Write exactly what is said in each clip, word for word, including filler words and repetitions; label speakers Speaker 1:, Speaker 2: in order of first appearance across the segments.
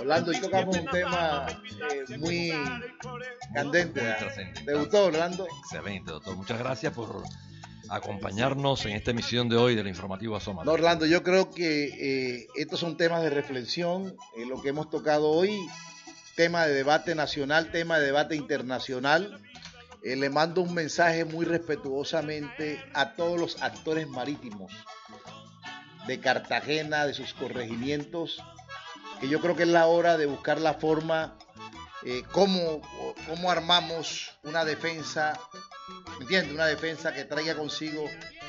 Speaker 1: Orlando, hoy tocamos un tema eh, muy candente.
Speaker 2: Muy
Speaker 1: ¿eh?
Speaker 2: trascendente.
Speaker 1: ¿Te gustó, Orlando?
Speaker 2: Excelente, doctor. Muchas gracias por acompañarnos en esta emisión de hoy del informativo Asómate.
Speaker 1: No, Orlando, yo creo que eh, estos son temas de reflexión, eh, lo que hemos tocado hoy, tema de debate nacional, tema de debate internacional. Eh, le mando un mensaje muy respetuosamente a todos los actores marítimos de Cartagena, de sus corregimientos, que yo creo que es la hora de buscar la forma, eh, cómo, cómo armamos una defensa, ¿me entiendes? Una defensa que traiga consigo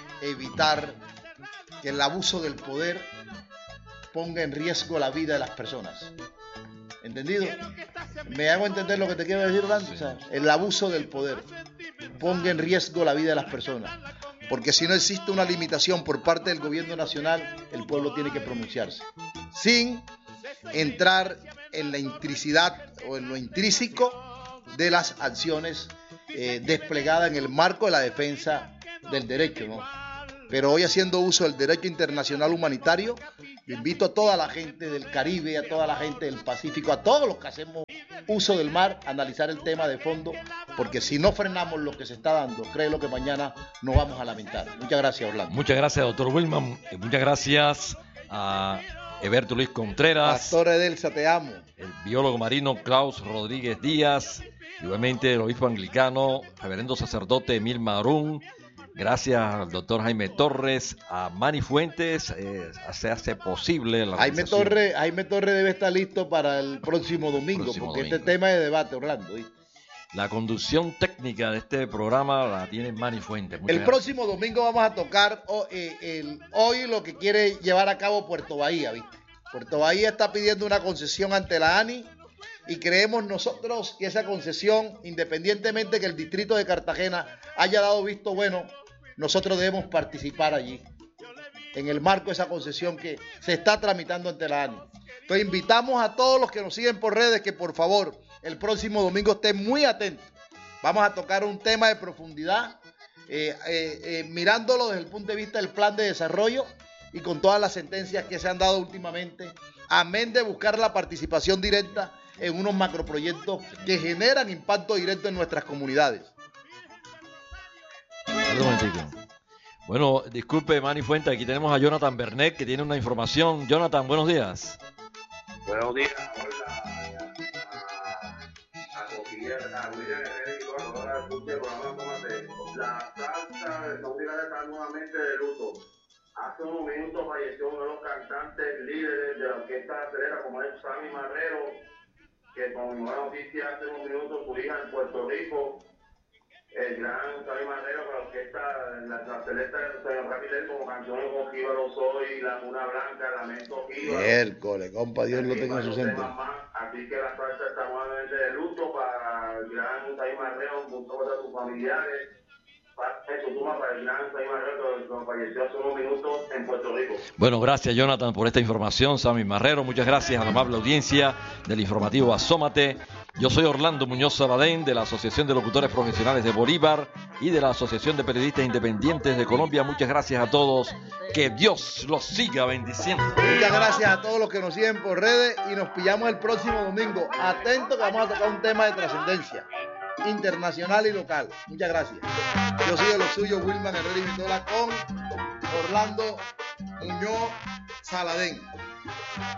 Speaker 1: evitar que el abuso del poder ponga en riesgo la vida de las personas. ¿Entendido? ¿Me hago entender lo que te quiero decir, Orlando? O sea, el abuso del poder ponga en riesgo la vida de las personas. Porque si no existe una limitación por parte del gobierno nacional, el pueblo tiene que pronunciarse. Sin entrar en la intricidad o en lo intrínseco de las acciones eh, desplegadas en el marco de la defensa del derecho, ¿no? Pero hoy, haciendo uso del derecho internacional humanitario, yo invito a toda la gente del Caribe, a toda la gente del Pacífico, a todos los que hacemos uso del mar, a analizar el tema de fondo, porque si no frenamos lo que se está dando, créelo que mañana nos vamos a lamentar. Muchas gracias, Orlando.
Speaker 2: Muchas gracias, doctor Wilman. Muchas gracias a Eberto Luis Contreras.
Speaker 1: Pastor Edelsa, te amo.
Speaker 2: El biólogo marino Klaus Rodríguez Díaz. Y obviamente el obispo anglicano, reverendo sacerdote Emil Marún. Gracias al doctor Jaime Torres, a Manny Fuentes, eh, se hace posible la
Speaker 1: Jaime Torres, Jaime Torres debe estar listo para el próximo domingo,
Speaker 2: próximo
Speaker 1: porque
Speaker 2: domingo.
Speaker 1: este tema es de debate, Orlando. ¿Viste?
Speaker 2: La conducción técnica de este programa la tiene Manny Fuentes. Muchas
Speaker 1: el
Speaker 2: gracias.
Speaker 1: próximo domingo vamos a tocar oh, eh, el, hoy lo que quiere llevar a cabo Puerto Bahía, ¿viste? Puerto Bahía está pidiendo una concesión ante la ANI y creemos nosotros que esa concesión, independientemente que el distrito de Cartagena haya dado visto bueno, nosotros debemos participar allí, en el marco de esa concesión que se está tramitando ante la ANI. Entonces invitamos a todos los que nos siguen por redes que por favor el próximo domingo estén muy atentos. Vamos a tocar un tema de profundidad, eh, eh, eh, mirándolo desde el punto de vista del plan de desarrollo y con todas las sentencias que se han dado últimamente, amén de buscar la participación directa en unos macroproyectos que generan impacto directo en nuestras comunidades.
Speaker 2: Un momentico. Bueno, disculpe Manny Fuentes, aquí tenemos a Jonathan Bernet que tiene una información. Jonathan, buenos días.
Speaker 3: Buenos días, hola a, a Coquilla, a William Herrera y toda la hora de escucha el programa Tómate. La salsa de Saúl está nuevamente de luto. Hace unos minutos falleció uno de los cantantes líderes de la orquesta acelera, como es Sammy Marrero, que con nueva noticia hace unos minutos su hija en Puerto Rico. El gran Sammy Marrero con la orquesta, la, la celesta de Señor Ramírez, como canciones como Jíbaro Soy, La Luna Blanca, Lamento Jíbaro.
Speaker 1: Miércoles, compa, Dios lo tenga en su centro.
Speaker 3: Así que la salsa está nuevamente de luto para el gran Sammy Marrero, junto a sus familiares. Para su tumba para el gran Sammy Marrero, que falleció hace unos minutos en Puerto Rico.
Speaker 2: Bueno, gracias Jonathan por esta información, Sammy Marrero. Muchas gracias a la amable audiencia del informativo Asómate. Yo soy Orlando Muñoz Saladén de la Asociación de Locutores Profesionales de Bolívar y de la Asociación de Periodistas Independientes de Colombia. Muchas gracias a todos. Que Dios los siga bendiciendo.
Speaker 1: Muchas gracias a todos los que nos siguen por redes y nos pillamos el próximo domingo. Atentos que vamos a tocar un tema de trascendencia internacional y local. Muchas gracias. Yo soy de los suyos, Wilman Herrera y Vitola, con Orlando Muñoz Saladén.